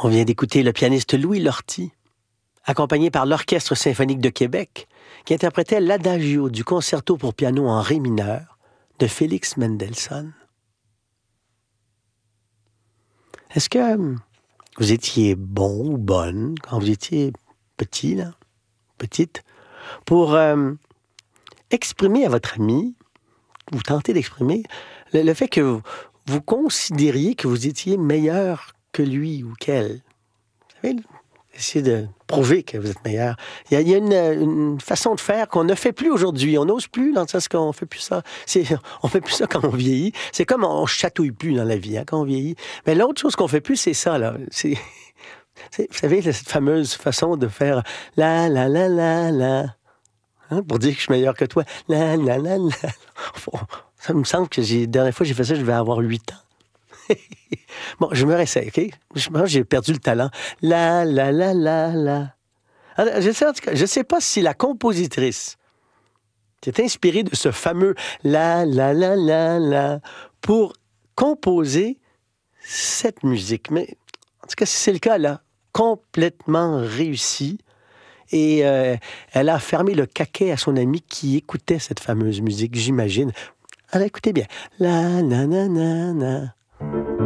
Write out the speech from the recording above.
On vient d'écouter le pianiste Louis Lortie, accompagné par l'Orchestre symphonique de Québec, qui interprétait l'Adagio du concerto pour piano en ré mineur de Félix Mendelssohn. Est-ce que vous étiez bon ou bonne quand vous étiez petit, là, petite, pour exprimer à votre ami, vous tentez d'exprimer, le fait que vous considériez que vous étiez meilleur que lui ou qu'elle? Vous savez, essayez de prouver que vous êtes meilleur. Il y a une façon de faire qu'on ne fait plus aujourd'hui. On n'ose plus, dans le sens qu'on ne fait plus ça. On ne fait plus ça quand on vieillit. C'est comme on ne chatouille plus dans la vie, hein, quand on vieillit. Mais l'autre chose qu'on ne fait plus, c'est ça, là. Vous savez, cette fameuse façon de faire la, la, la, la, la. Hein, pour dire que je suis meilleur que toi. La, la, la, la. Ça me semble que la dernière fois que j'ai fait ça, je devais avoir 8 ans. Bon, je me réessaye, OK? Je pense que j'ai perdu le talent. La, la, la, la, la. Alors, je sais pas si la compositrice s'est inspirée de ce fameux la, la, la, la, la pour composer cette musique. Mais en tout cas, si c'est le cas, elle a complètement réussi. Et elle a fermé le caquet à son ami qui écoutait cette fameuse musique, j'imagine. Alors, écoutez bien. La, na, na, na, na.